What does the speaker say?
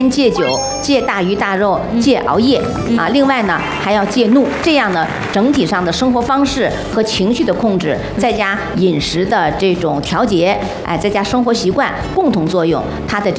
戒酒、戒大鱼大肉、戒熬夜啊，另外呢还要戒怒，这样呢整体上的生活方式和情绪的控制，再加饮食的这种调节，哎，再加生活习惯共同作用，它的这